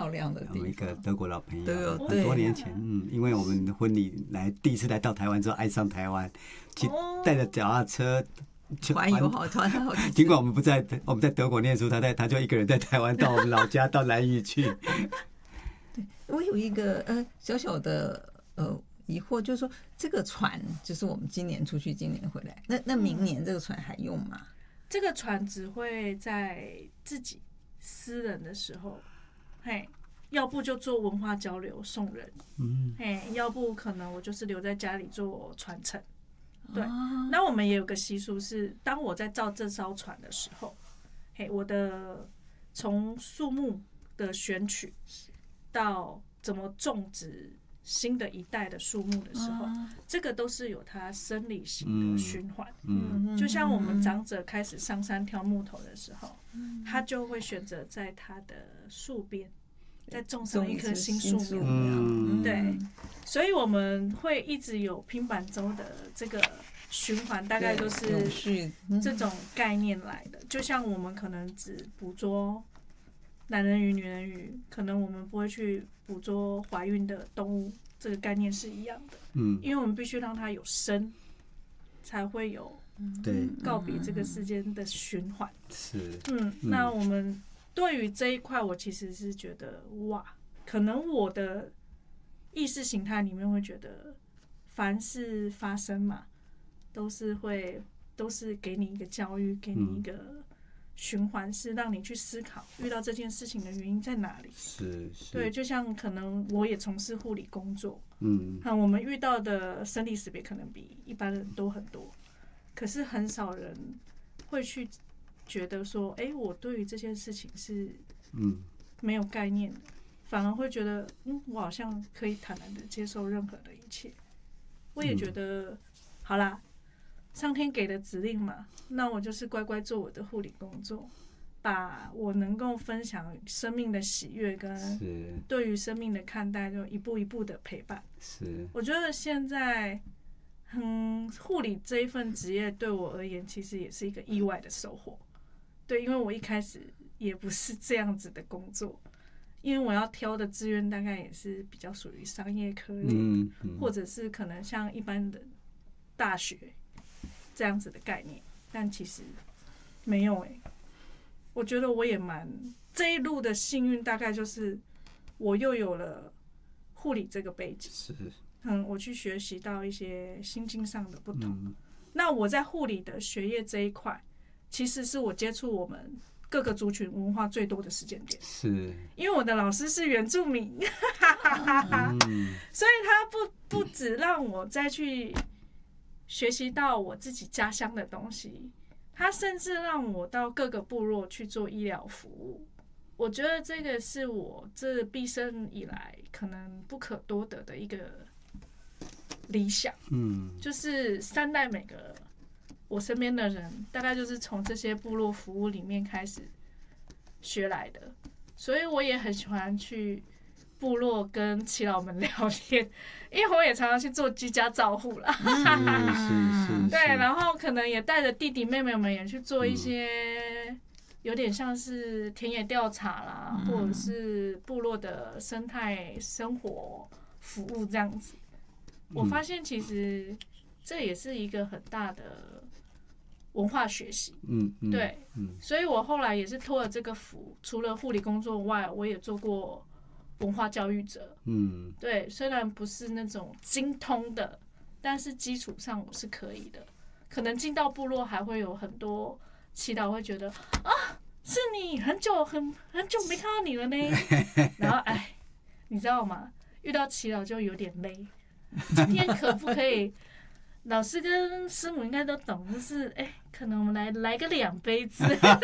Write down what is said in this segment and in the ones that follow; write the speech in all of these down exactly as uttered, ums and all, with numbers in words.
亮的地方。 一个德国老朋友， 对很多年前，嗯，因为我们婚礼来第一次来到台湾之后，爱上台湾，去带着脚踏车。 环游好团好， 尽管我们不在我们在德国念书，他在他就一个人在台湾到我们老家到兰屿去。 对，我有一个呃小小的呃疑惑，就是说这个船就是我们今年出去，今年回来，那那明年这个船还用吗？ 这个船只会在自己私人的时候，嘿，要不就做文化交流送人，嗯，嘿，要不可能我就是留在家里做传承。对，那我们也有个习俗是，当我在造这艘船的时候，嘿，我的从树木的选取到怎么种植新的一代的树木的时候，这个都是有它生理型的循环。嗯，就像我们长者开始上山挑木头的时候，他就会选择在他的树边再种上一棵新树苗。嗯，对，所以我们会一直有拼板舟的这个循环，大概都是这种概念来的。就像我们可能只捕捉男人鱼、女人鱼，可能我们不会去捕捉怀孕的动物，这个概念是一样的。嗯，因为我们必须让它有生，才会有对告别这个世间的循环。是，嗯，那我们对于这一块，我其实是觉得哇，可能我的意识形态里面会觉得，凡事发生嘛，都是会都是给你一个教育，给你一个循环，是让你去思考遇到这件事情的原因在哪里。是，是对，就像可能我也从事护理工作，嗯，我们遇到的生离死别可能比一般人多很多，可是很少人会去觉得说，哎、欸，我对于这件事情是嗯没有概念的，反而会觉得，嗯，我好像可以坦然的接受任何的一切。我也觉得，嗯、好啦，上天给的指令嘛，那我就是乖乖做我的护理工作，把我能够分享生命的喜悦跟对于生命的看待，就一步一步的陪伴。是，我觉得现在，嗯，护理这一份职业对我而言，其实也是一个意外的收获。对，因为我一开始也不是这样子的工作，因为我要挑的志愿大概也是比较属于商业科类，嗯嗯、或者是可能像一般的大学这样子的概念，但其实没有哎、欸。我觉得我也蛮这一路的幸运，大概就是我又有了护理这个背景，是嗯，我去学习到一些心境上的不同。嗯、那我在护理的学业这一块，其实是我接触我们各个族群文化最多的时间点，是因为我的老师是原住民，嗯、所以他不不只让我再去学习到我自己家乡的东西，他甚至让我到各个部落去做医疗服务。我觉得这个是我这毕生以来可能不可多得的一个理想，嗯，就是善待每个我身边的人，大概就是从这些部落服务里面开始学来的，所以我也很喜欢去部落跟耆老们聊天，因为我也常常去做居家照护啦，嗯、对，然后可能也带着弟弟妹妹们也去做一些有点像是田野调查啦，嗯、或者是部落的生态生活服务这样子。我发现其实这也是一个很大的文化学习，嗯，嗯对，嗯，所以我后来也是托了这个福，除了护理工作外，我也做过文化教育者，嗯，对，虽然不是那种精通的，但是基础上我是可以的。可能进到部落还会有很多祈祷，会觉得啊，是你很久很很久没看到你了呢，然后哎，你知道吗？遇到祈祷就有点累。今天可不可以？老师跟师母应该都懂，就是哎、欸，可能我们来来个两杯子。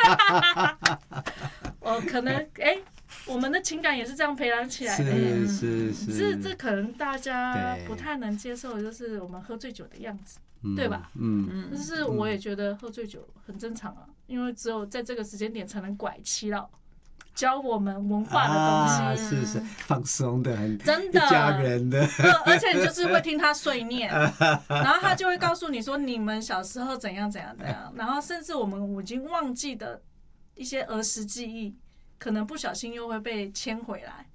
我可能哎、欸，我们的情感也是这样培养起来的。是是是。是这可能大家不太能接受的，就是我们喝醉酒的样子，对吧？嗯嗯。就是我也觉得喝醉酒很正常啊，因为只有在这个时间点才能拐耆老。教我们文化的东西，啊、 是是放松的，很真的一家人的， 而且你就是会听他碎念，然后他就会告诉你说你们小时候怎样怎样怎样，然后甚至我们已经忘记的一些儿时记忆，可能不小心又会被牵回来。